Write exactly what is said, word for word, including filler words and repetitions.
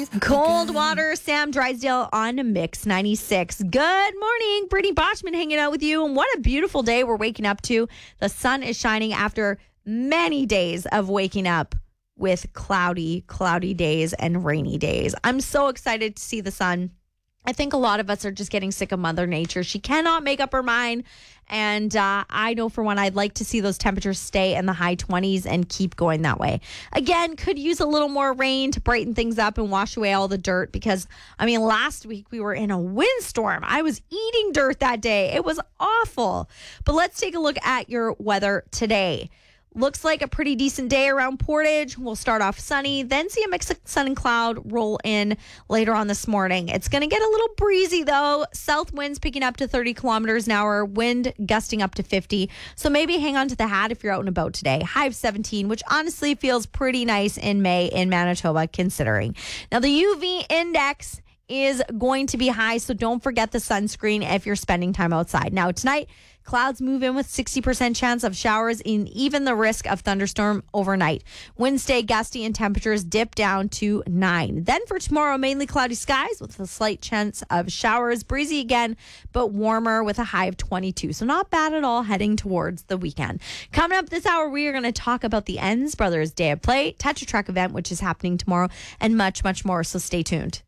Cold Water, Sam Drysdale on Mix ninety-six. Good morning. Brittany Botchman hanging out with you. And what a beautiful day we're waking up to. The sun is shining after many days of waking up with cloudy, cloudy days and rainy days. I'm so excited to see the sun. I think a lot of us are just getting sick of Mother Nature. She cannot make up her mind. And uh, I know for one, I'd like to see those temperatures stay in the high twenties and keep going that way. Again, could use a little more rain to brighten things up and wash away all the dirt because, I mean, last week we were in a windstorm. I was eating dirt that day. It was awful. But let's take a look at your weather today. Looks like a pretty decent day around Portage. We'll start off sunny, then see a mix of sun and cloud roll in later on this morning. It's going to get a little breezy, though. South winds picking up to thirty kilometers an hour, wind gusting up to fifty. So maybe hang on to the hat if you're out and about today. High of seventeen, which honestly feels pretty nice in May in Manitoba, considering. Now, the U V index is going to be high, so don't forget the sunscreen if you're spending time outside. Now, tonight, clouds move in with sixty percent chance of showers and even the risk of thunderstorm overnight. Winds stay gusty and temperatures dip down to nine. Then for tomorrow, mainly cloudy skies with a slight chance of showers. Breezy again, but warmer with a high of twenty-two. So not bad at all heading towards the weekend. Coming up this hour, we are going to talk about the Enns Brothers Day of Play, Tetra Trek event, which is happening tomorrow, and much, much more. So stay tuned.